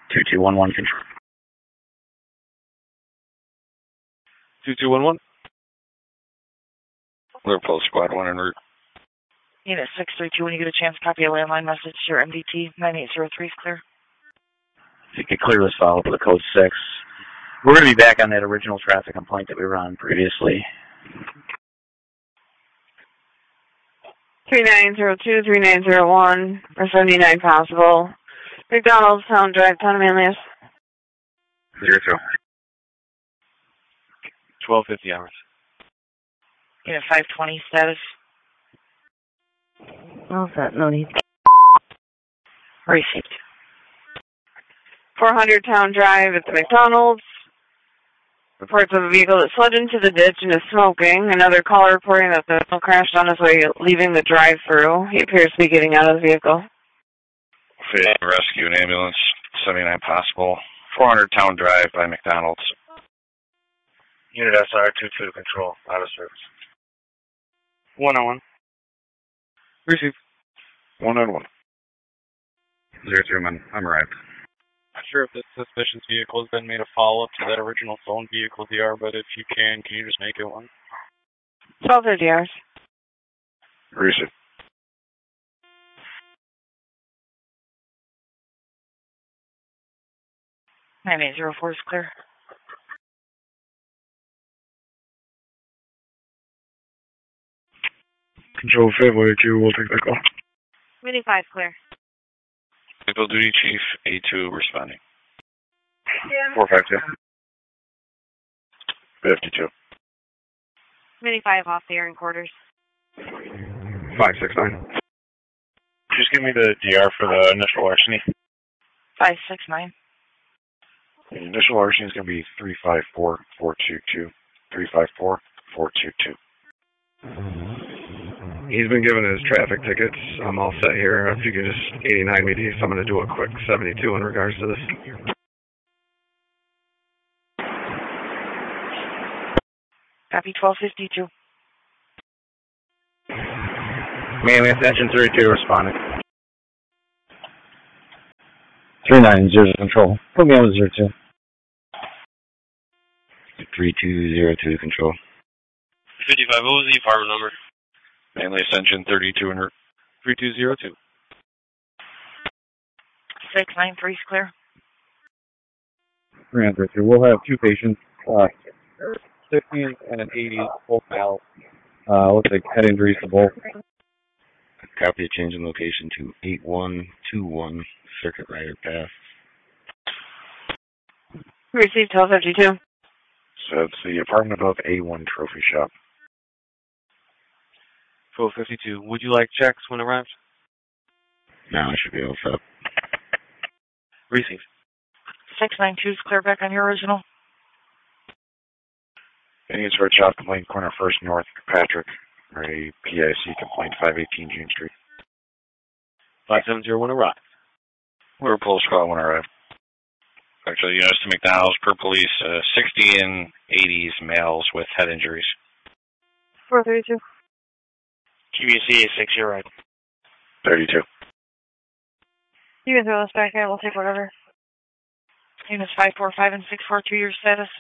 2211 control. 2211. Liverpool Squad 1 en route. Unit 632, when you get a chance, copy a landline message to your MDT. 9803 is clear. If you could clear this file for the code 6. We're going to be back on that original traffic complaint that we were on previously. 3902, 3901, or 79 possible. McDonald's, Town Drive, Town of Manlius. 02. 1250 hours. Unit 520, status. All set, no need. Received. 400 Town Drive at the McDonald's. Reports of a vehicle that slid into the ditch and is smoking. Another caller reporting that the vehicle crashed on his way leaving the drive-thru. He appears to be getting out of the vehicle. Rescue and ambulance, 79 possible. 400 Town Drive by McDonald's. Unit SR22 control, out of service. 101. Receive. 191. 02, man. I'm arrived. Not sure if this suspicious vehicle has been made a follow-up to that original phone vehicle DR, but if you can you just make it one? 1250 hours. Receive. Nine 9804 is clear. Control 582, we'll take that call. Mini 5 clear. Vehicle Duty Chief A2 responding. Yeah. 452. 52. Mini 5 off the air in quarters. 569. Just give me the DR for the initial larceny. 569. The initial larceny is going to be 354422. 354422. He's been given his traffic tickets. I'm all set here. If you could just 89 me to, I'm going to do a quick 72 in regards to this. Copy 1252. Manlius Engine 32 responding. 390 control. Put me on 02. 3202 control. 55, what was the apartment number? Manlius Engine 32 and 3202. 693 is clear. 332. We'll have two patients, 60 and an 80, both male. Looks like head injuries to both. Copy a change in location to 8121 Circuit Rider Path. Received 1252. So it's the apartment above A1 Trophy Shop. 1252. Would you like checks when arrived? No, I should be all set. Receive. 692 is clear back on your original. Any for a child complaint, corner 1st North, Patrick, or a PIC complaint, 518 June Street. 5701 arrived. Liverpool Squad 1 arrived. Actually, units to McDonald's per police, 60 and 80s males with head injuries. 432. QBC 6, you're right. 32. You can throw this back there. We'll take whatever. Units 545 and 642, your status.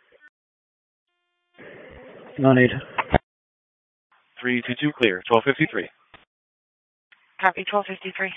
No need. 322 clear. 1253. Copy 1253.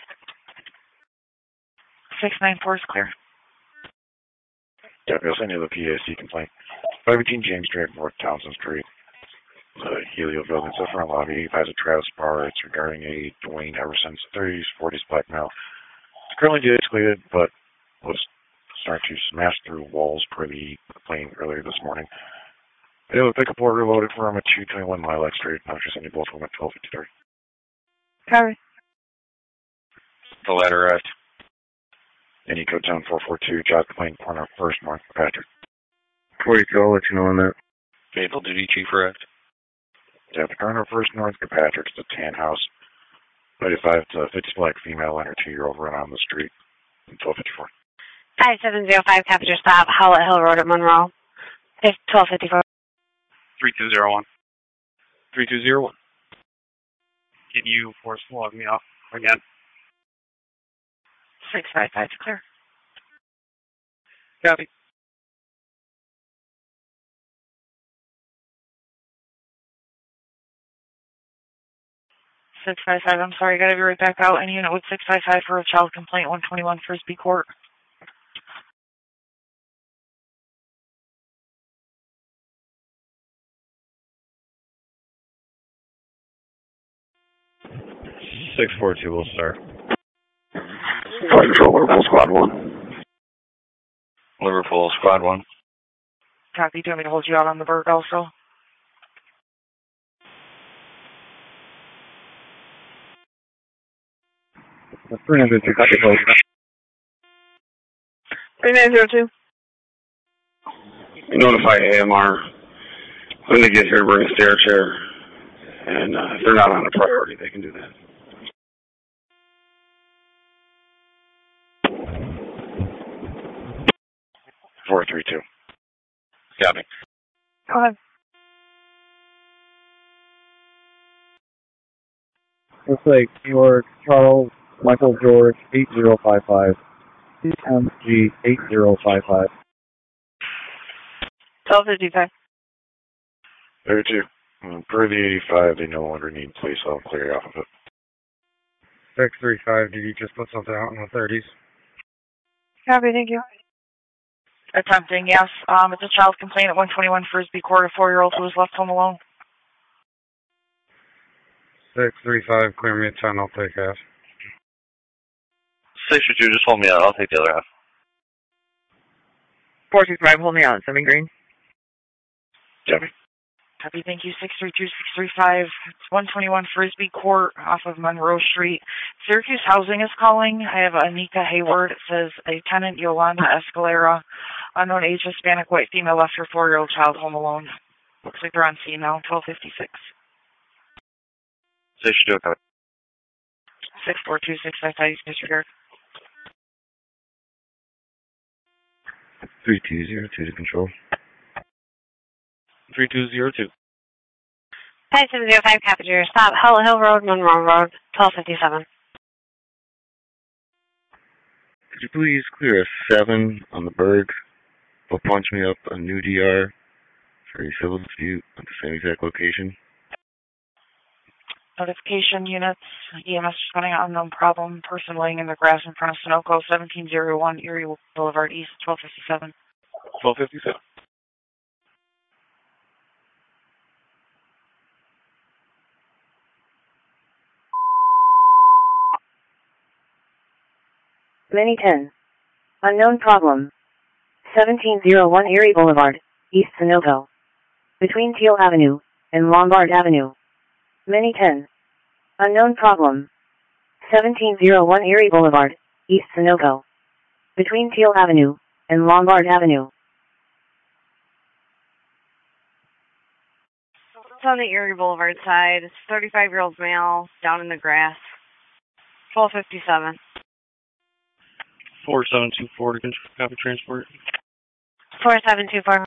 694 is clear. Yeah, I'll send you the PAC complaint. 518 James Street, North Townsend Street. The Helio building, so front lobby, has a Travis bar. It's regarding a Dwayne Everson's 30s, 40s black male. It's currently de-escalated, but was starting to smash through walls per the plane earlier this morning. I have a pickup order loaded for him at 221 Lilac Street. I'll just send you both of them at 1253. Copy. The latter arrived. Any code zone 442, job complaint, corner 1st North, Patrick. 42, I'll let you know on that. Vehicle Duty Chief arrived. Yeah, the corner 1st North, Patrick, it's a tan house. 35 to 50 black female and her 2-year-old run on the street. 1254. 5705, passenger stop, Howlett Hill Road at Monroe. 1254. 3201. 3201. Can you force log me off again? 655 is clear. Copy. 655, I'm sorry, gotta be right back out. Any unit with 655 for a child complaint, 121 Frisbee Court. Six 4-2 will start. Fire Control, Liverpool Squad 1. Liverpool, Squad 1. Copy, do you want me to hold you out on the Berg also? That's 302, copy, hold. 3902. Notify AMR when they get here, bring a stair chair, and if they're not on a priority, they can do that. Four 3-2. Copy. Go ahead. Looks like New York, Charles, Michael George, 8055. CMG 8055. 1255. 32. Per the 85, they no longer need police, so I'll clear you off of it. 635, did you just put something out in the 30s? Copy, thank you. Attempting, yes. It's a child complaint at 121 Frisbee Court, a 4-year-old who was left home alone. 635, clear me a 10, I'll take half. 622, just hold me out. I'll take the other half. 425, hold me out. Send me green. Copy. Copy, thank you. 632, 635. It's 121 Frisbee Court off of Monroe Street. Syracuse Housing is calling. I have Anika Hayward. It says a tenant, Yolanda Escalera, unknown age, Hispanic, white female, left her 4-year-old child home alone. Looks like they're on scene now. 1256. 622, copy. 642, 655, disregard. 3202 to control. 3202. 5705, Capital. Stop. Hull Hill Road, Monroe Road, 1257. Could you please clear a 7 on the Berg? They'll punch me up a new DR for a civil dispute at the same exact location. Notification units, EMS responding on unknown problem, person laying in the grass in front of Sunoco, 1701 Erie Boulevard East, 1257. 1257. Mini 10. Unknown problem. 1701 Erie Boulevard, East Sunoco. Between Teal Avenue and Lombard Avenue. Mini 10. Unknown problem. 1701 Erie Boulevard, East Sunoco. Between Teal Avenue and Lombard Avenue. It's on the Erie Boulevard side. It's 35-year-old male down in the grass. 1257. 4724 to copy transport. 4724.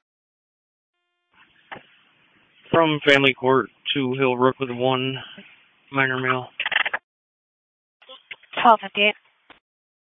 From Family Court to Hill Rook with 1 minor male. 1258.